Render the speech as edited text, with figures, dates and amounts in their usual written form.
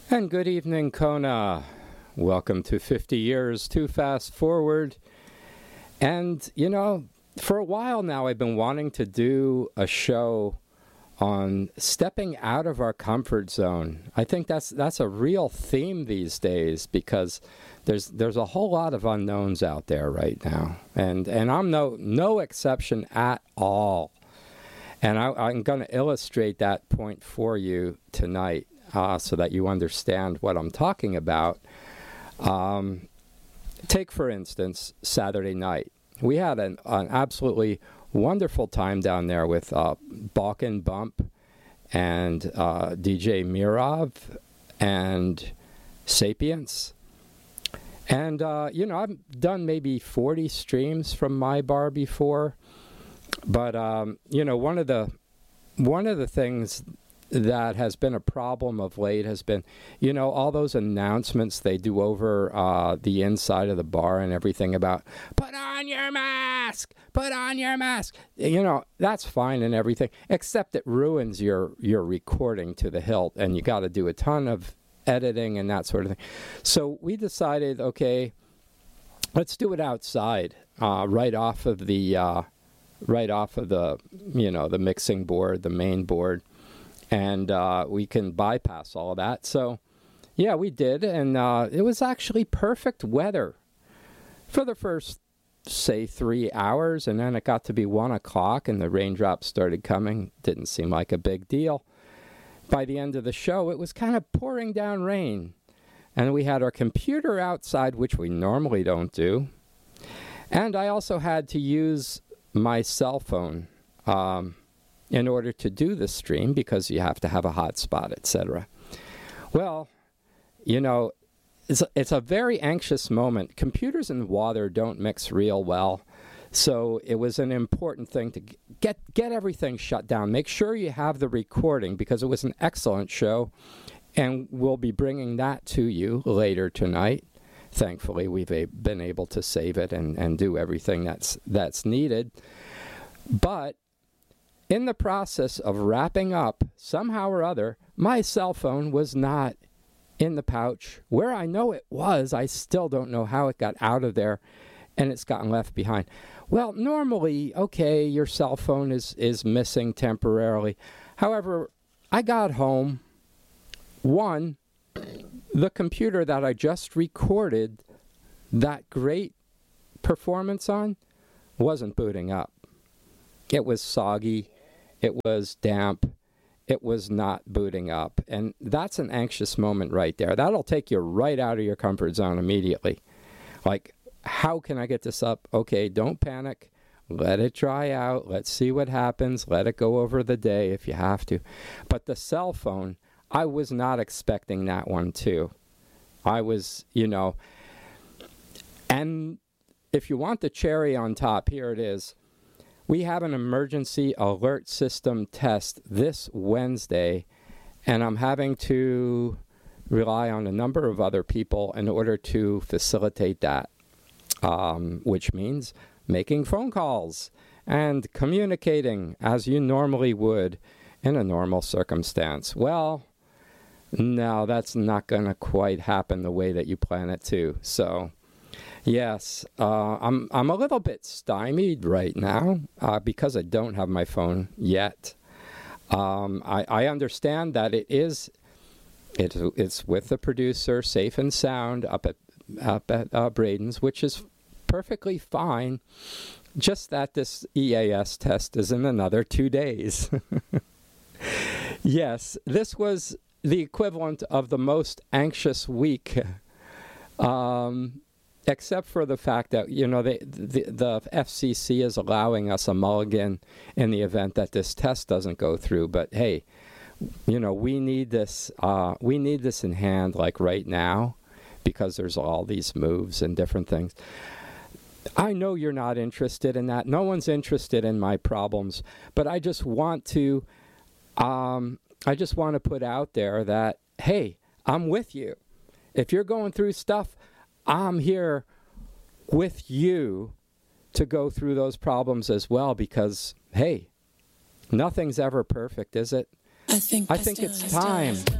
And good evening, Kona. Welcome to 50 Years Too Fast Forward. And, you know, for a while now, I've been wanting to do a show on stepping out of our comfort zone. I think that's a real theme these days because there's a whole lot of unknowns out there right now. And I'm no exception at all. And I'm going to illustrate that point for you tonight. So that you understand what I'm talking about. Take, for instance, Saturday night. We had an absolutely wonderful time down there with Balkan Bump and DJ Mirov and Sapience. And, I've done maybe 40 streams from my bar before. But, one of the things that has been a problem of late has been, all those announcements they do over the inside of the bar and everything about, put on your mask, put on your mask. That's fine and everything, except it ruins your recording to the hilt, and you got to do a ton of editing and that sort of thing. So we decided, okay, let's do it outside, right off of the the mixing board, the main board. And we can bypass all of that. So, yeah, we did. And it was actually perfect weather for the first, say, 3 hours. And then it got to be 1 o'clock and the raindrops started coming. Didn't seem like a big deal. By the end of the show, it was kind of pouring down rain. And we had our computer outside, which we normally don't do. And I also had to use my cell phone in order to do the stream, because you have to have a hotspot, etc. Well, it's a very anxious moment. Computers and water don't mix real well, so it was an important thing to get everything shut down. Make sure you have the recording, because it was an excellent show, and we'll be bringing that to you later tonight. Thankfully, we've been able to save it and do everything that's needed. But in the process of wrapping up, somehow or other, my cell phone was not in the pouch. Where I know it was, I still don't know how it got out of there, and it's gotten left behind. Well, normally, okay, your cell phone is missing temporarily. However, I got home. One, the computer that I just recorded that great performance on wasn't booting up. It was soggy. It was damp. It was not booting up. And that's an anxious moment right there. That'll take you right out of your comfort zone immediately. Like, how can I get this up? Okay, don't panic. Let it dry out. Let's see what happens. Let it go over the day if you have to. But the cell phone, I was not expecting that one too. I was, and if you want the cherry on top, here it is. We have an emergency alert system test this Wednesday, and I'm having to rely on a number of other people in order to facilitate that, which means making phone calls and communicating as you normally would in a normal circumstance. Well, no, that's not going to quite happen the way that you plan it to. So, yes, I'm a little bit stymied right now because I don't have my phone yet. I understand that it's with the producer, safe and sound, up at Braden's, which is perfectly fine. Just that this EAS test is in another 2 days. Yes, this was the equivalent of the most anxious week. Except for the fact that, the FCC is allowing us a mulligan in the event that this test doesn't go through. But hey, we need this in hand, like right now, because there's all these moves and different things. I know you're not interested in that. No one's interested in my problems, but I just want to put out there that, hey, I'm with you. If you're going through stuff, I'm here with you to go through those problems as well, because, hey, nothing's ever perfect, is it? I think it's time.